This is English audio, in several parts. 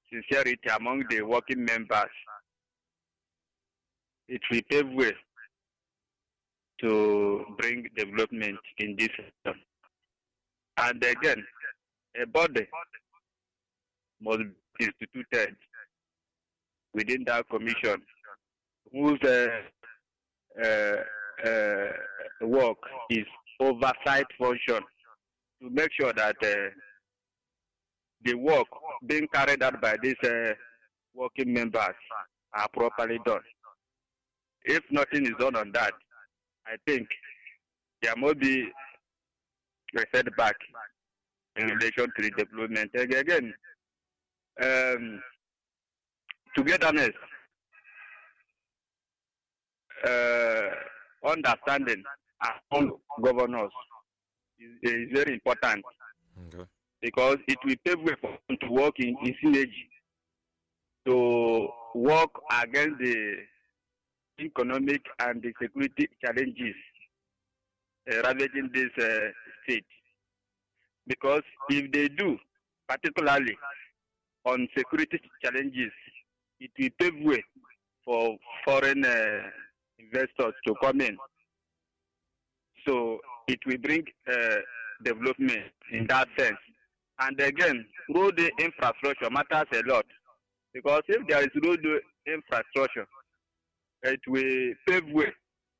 sincerity among the working members, it will pave way to bring development in this system. And again, a body must be instituted within that commission whose work is oversight function to make sure that the work being carried out by these working members are properly done. If nothing is done on that, I think there must be a setback in relation to the development. And again, togetherness, understanding among governors is very important. Okay. Because it will pave way for them to work in synergy, to work against the economic and the security challenges ravaging this state. Because if they do, particularly on security challenges, it will pave way for foreign investors to come in. So it will bring development in that sense. And again, road infrastructure matters a lot, because if there is road infrastructure, it will pave way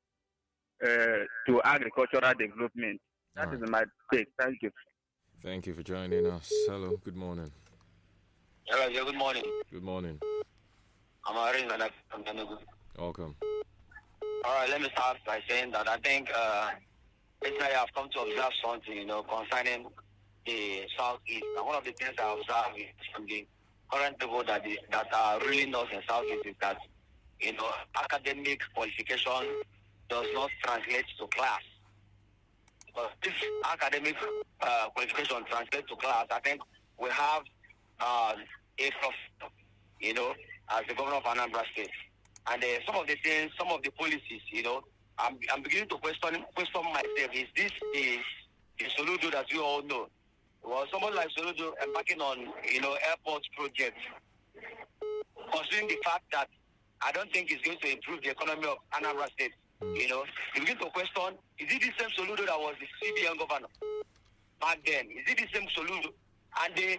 to agricultural development. That is my take. Thank you. Thank you for joining us. Hello, good morning. Hello, yeah, good morning. Good morning. I'm Arin from Enugu. Welcome. All right, let me start by saying that I think recently I've come to observe something, concerning the Southeast. And one of the things I observe is from the current people that are ruling us in Southeast is that, academic qualification does not translate to class. But if academic qualification translates to class, I think we have a professor, as the governor of Anambra State. And some of the things, some of the policies, I'm beginning to question myself. Is this the Soludo that you all know? Well, someone like Soludo embarking on, airport projects, considering the fact that I don't think it's going to improve the economy of Anambra State. You begin to question, is it the same Soludo that was the CBN governor back then? Is it the same Soludo? And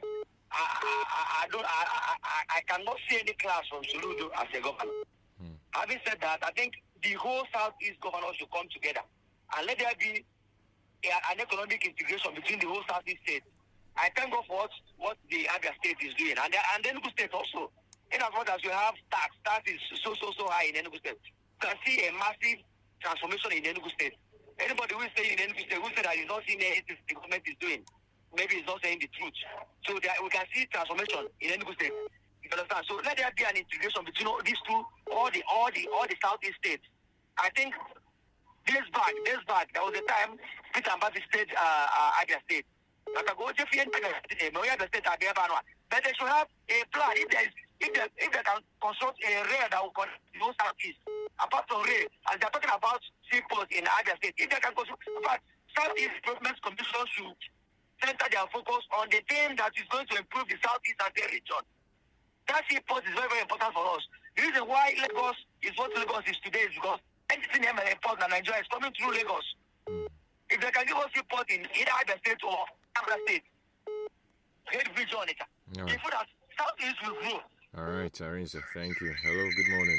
I cannot see any class from Soludo as a governor. Having said that, I think the whole Southeast governors should come together and let there be an economic integration between the whole Southeast states. I thank God for what the Abia state is doing, and the Enugu state also. In as much as you have tax is so high in Enugu state, you can see a massive transformation in Enugu state. Anybody who is saying in Enugu state who say that he's not seeing anything the government is doing, maybe he's not saying the truth. So we can see transformation in Enugu state. You understand? So let there be an integration between these two, all the Southeast states. I think days back, there was a time Peter Mbasi stayed Abia State. But they should have a plan. If they can construct a rail that will connect the whole Southeast, apart from rail, and they're talking about seaports in Abia State, if they can construct, but Southeast Development Commission should center their focus on the thing that is going to improve the Southeast as a region. That seaport is very, very important for us. The reason why Lagos is what Lagos is today is because anything import in Nigeria is coming through Lagos. If they can give us seaport in either Abia State or Anambra State, great vision on it. Before that, Southeast will grow. All right, Arinza, thank you. Hello, good morning.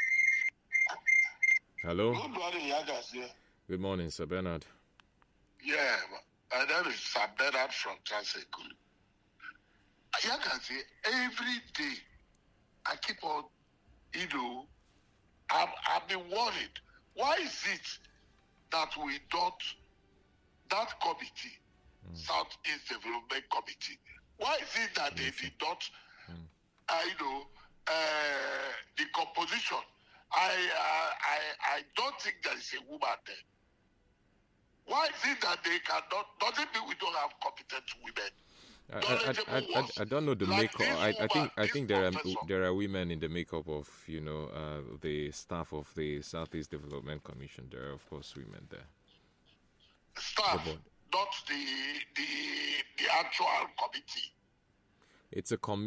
Hello? Good morning, Yagas. Yeah. Good morning, Sir Bernard. Yeah, that is Sir Bernard from Transekulu. Yagas, every day I keep on, I've been worried. Why is it that we don't, that committee, Southeast Development Committee, why is it that they did not, the composition? I don't think there is a woman there. Why is it that they cannot? Doesn't mean we don't have competent women. I don't know the makeup. I think there are women in the makeup of the staff of the Southeast Development Commission. There are of course women there. Staff, not the actual committee. It's a committee.